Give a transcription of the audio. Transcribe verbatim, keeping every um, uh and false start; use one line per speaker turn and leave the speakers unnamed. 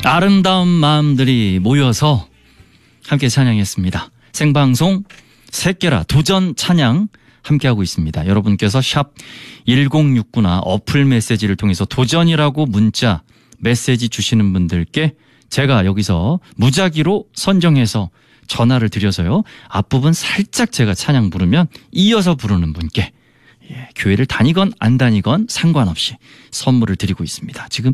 아름다운 마음들이 모여서 함께 찬양했습니다. 생방송 새끼라 도전 찬양 함께하고 있습니다. 여러분께서 샵 일공육구나 어플 메시지를 통해서 도전이라고 문자 메시지 주시는 분들께 제가 여기서 무작위로 선정해서 전화를 드려서요. 앞부분 살짝 제가 찬양 부르면 이어서 부르는 분께 예, 교회를 다니건 안 다니건 상관없이 선물을 드리고 있습니다. 지금